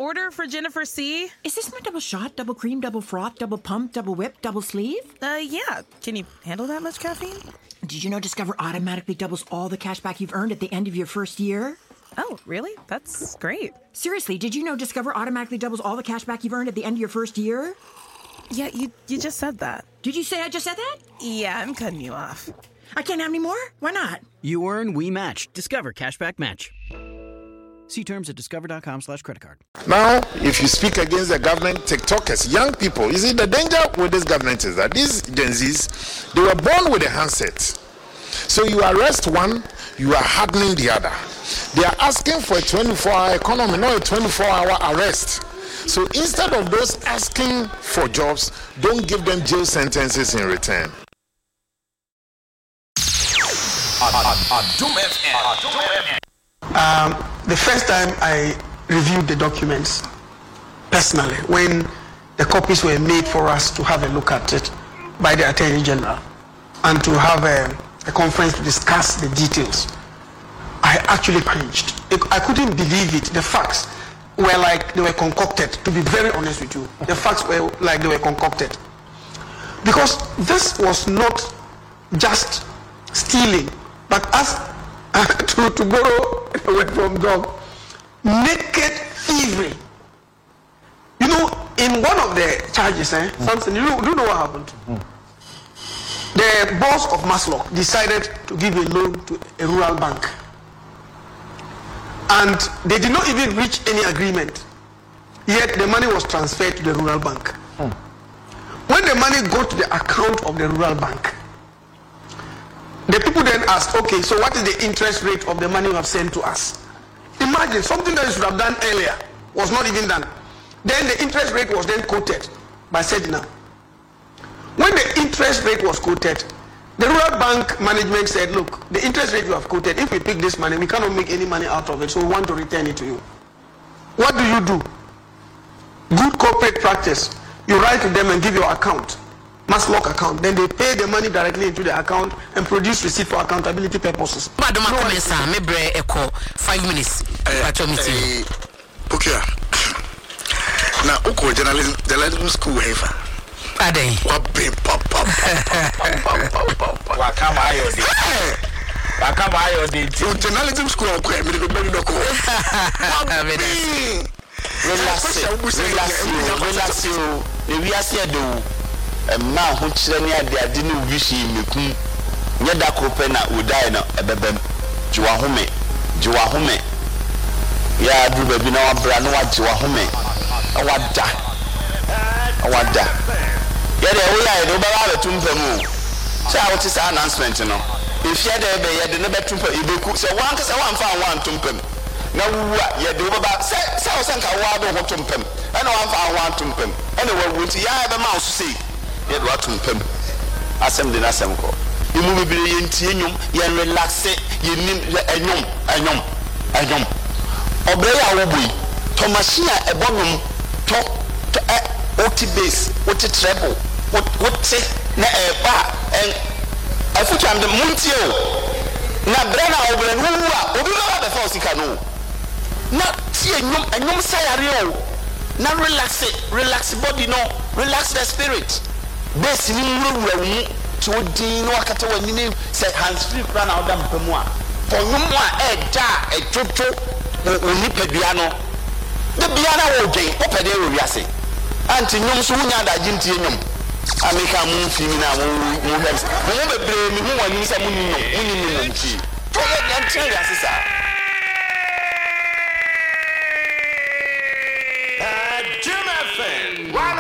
order for Jennifer C. Is this my double shot, double cream, double froth, double pump, double whip, double sleeve? Yeah. Can you handle that much caffeine? Did you know Discover automatically doubles all the cash back you've earned at the end of your first year? Oh, really? That's great. Seriously, did you know Discover automatically doubles all the cash back you've earned at the end of your first year? Yeah, you just said that. Did you say I just said that? Yeah, I'm cutting you off. I can't have any more? Why not? You earn, we match. Discover Cashback Match. See terms at discover.com/creditcard. Now, if you speak against the government, TikTokers, young people, you see the danger with this government is that these Gen Zs, they were born with a handset. So you arrest one, you are hardening the other. They are asking for a 24-hour economy, not a 24-hour arrest. So instead of those asking for jobs, don't give them jail sentences in return. The first time I reviewed the documents personally, when the copies were made for us to have a look at it by the Attorney General and to have a conference to discuss the details, I actually cringed. I couldn't believe it. The facts were like they were concocted, to be very honest with you. The facts were like they were concocted. Because this was not just stealing, but as to borrow a word from dog, naked thievery. You know, in one of the charges, Samson, you know what happened? The boss of Maslow decided to give a loan to a rural bank. And they did not even reach any agreement. Yet the money was transferred to the rural bank. When the money got to the account of the rural bank, the people then asked, okay, so what is the interest rate of the money you have sent to us? Imagine something that you should have done earlier was not even done. Then the interest rate was then quoted by Sedna. When the interest rate was quoted, the rural bank management said, look, the interest rate you have quoted, if we pick this money, we cannot make any money out of it, so we want to return it to you. What do? Good corporate practice. You write to them and give your account, Maslow account. Then they pay the money directly into the account and produce receipt for accountability purposes. Madam, me bre echo 5 minutes. Okay. Now, Uko journalism school waiver. Ade. Wakama ayo de. Journalism school okwe me be no ko. Relax you. We are here do. Ma ho kire ne ade ne wishi mekum. Nye da kope na udai na ebebem. Jiwa home. Ya du baby na wa bra no wa jiwa home. Awada. Yeah, we are the Baba Tumpemu. So I want to say announcement, you know. If you're there, you're the never tumper, you could say one because I want one tumpem. Now, you're the Baba, say, Sanka, one tumpem, and one tumpem. Anyway, with the mouse to see, you're what tumpem. Assembly Nasamco. You move in Tinium, you relax it, you need a yum. Obey our way. Thomasia, a bonum, to OT base, what a treble. What say na eba and I put am the muntio na brana obere nuwa obi ba be force kanu na tie nyom sayare o na relax body no relax the spirit base ni nwura mu to din no akata wani ni say hands free brana odam pemu a for nyom a eja etoto oni padua no de bia na wo dwen wo pede wo wiase anti nyom so hunya da jintie nyom ameka mu fimi na mu hems mu bebre mi mu wani sa mu nyom nti to ya ntia ya sisa